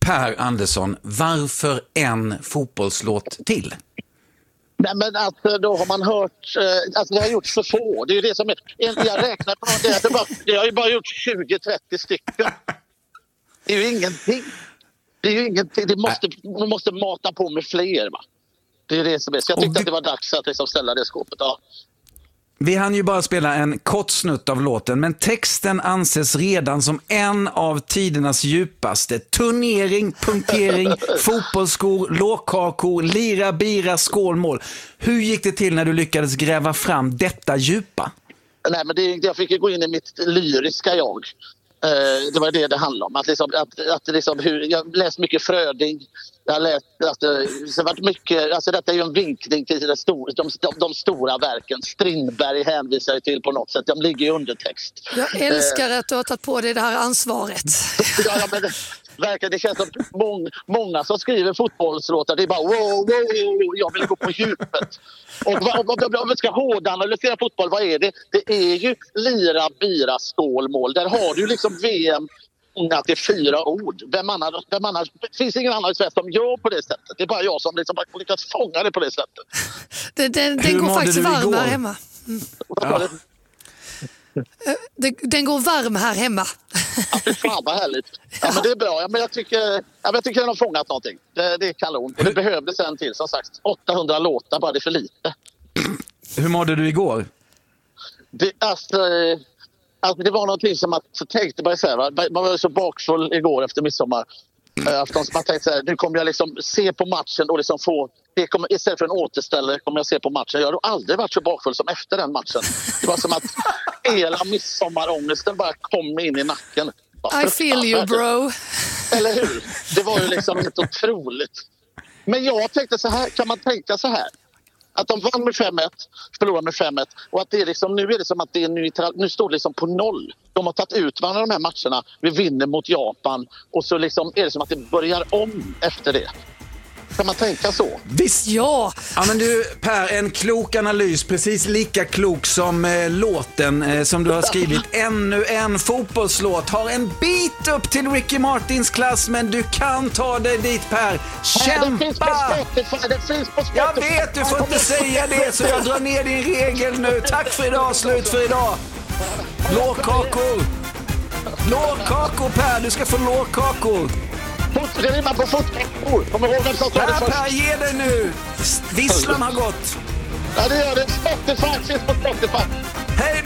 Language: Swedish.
Per Andersson, varför en fotbollslåt till? Nej, men alltså, då har man hört... Alltså det har gjorts för få. Det är ju det som är... Jag räknar på det har ju bara gjort 20-30 stycken. Det är ju ingenting. Man måste mata på med fler, va? Det är det som är. Så jag tyckte att det var dags att liksom ställa det skåpet. Ja. Vi hann ju bara spela en kort snutt av låten, men texten anses redan som en av tidernas djupaste. Turnering, punktering, fotbollsskor, lågkakor, lira, bira, skålmål. Hur gick det till när du lyckades gräva fram detta djupa? Nej, men jag fick ju gå in i mitt lyriska jag. Det var det handlade om. Jag läste mycket Fröding. Jag läste det varit mycket, alltså detta är ju en vinkling till de stora verken. Strindberg hänvisar ju till på något sätt. De ligger i undertext. Jag älskar att du har tagit på dig det här ansvaret. Ja, men det känns som många som skriver fotbollslåtar. Det är bara wow, jag vill gå på djupet. Och om vi ska hårdanalysera fotboll, vad är det? Det är ju lira, bira, skålmål. Där har du liksom VM att det är 4 ord. Vem annars? Det finns ingen annan i Sverige som gör på det sättet. Det är bara jag som liksom har lyckats fånga det på det sättet. Den går faktiskt varm här hemma. Ja. Den går varm här hemma. Ja, det är fan vad härligt. Ja, men det är bra. Ja, men jag tycker den har fångat någonting. Det är kanon. Och det behövdes en till, som sagt. 800 låtar, bara det är för lite. Hur mådde du igår? Alltså, det var någonting som att tänkte bara så här, va? Man var så bakfull igår efter midsommar. Man tänkte så här, nu kommer jag liksom se på matchen och liksom istället för en återställare kommer jag se på matchen. Jag har aldrig varit så bakfull som efter den matchen. Det var som att hela midsommarångesten bara kom in i nacken. I feel you, bro. Eller hur? Det var ju liksom helt otroligt. Men jag tänkte så här, kan man tänka så här? Att de vann med 5-1, förlorade med 5-1 och att det är liksom, nu är det som att det är nu står det liksom på 0. De har tagit ut varandra de här matcherna. Vi vinner mot Japan och så liksom är det som att det börjar om efter det. Kan man tänka så? Visst, ja. Ja, men du Per, en klok analys, precis lika klok som låten som du har skrivit. Ännu en fotbollslåt har en bit upp till Ricky Martins klass, men du kan ta dig dit, Per. Kämpa! Det finns på Spotify. Jag vet, du får inte säga det, så jag drar ner din regel nu. Tack för idag, slut för idag. Lågkakor. Lågkakor, Per, du ska få lågkakor. Det rimmar på fotboll. Kommer ihåg vem som sa det först? Per, ge dig nu. Visslan har gått. Ja, det gör det. Spotify finns på Spotify. Hej då!